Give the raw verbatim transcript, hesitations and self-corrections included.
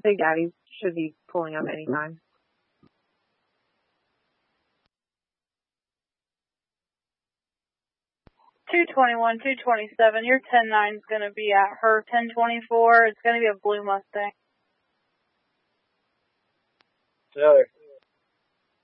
Big Daddy should be pulling up anytime. two twenty-one, two twenty-seven, your ten nine is going to be at her ten twenty-four. It's going to be a blue Mustang. Another